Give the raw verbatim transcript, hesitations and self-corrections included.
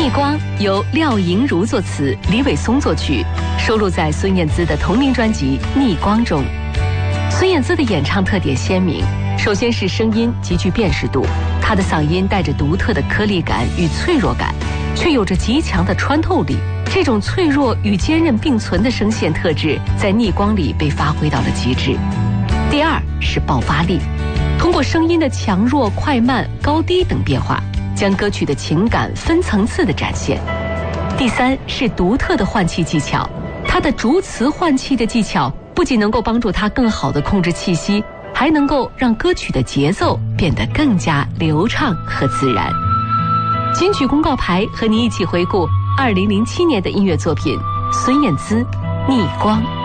逆光由廖莹如作词，李伟松作曲，收录在孙燕姿的同名专辑《逆光》中。孙燕姿的演唱特点鲜明，首先是声音极具辨识度，她的嗓音带着独特的颗粒感与脆弱感，却有着极强的穿透力。这种脆弱与坚韧并存的声线特质，在《逆光》里被发挥到了极致。第二是爆发力，通过声音的强弱、快慢、高低等变化，将歌曲的情感分层次的展现。第三是独特的换气技巧，它的逐词换气的技巧不仅能够帮助他更好地控制气息，还能够让歌曲的节奏变得更加流畅和自然。金曲公告牌和你一起回顾二零零七年的音乐作品孙燕姿《逆光》。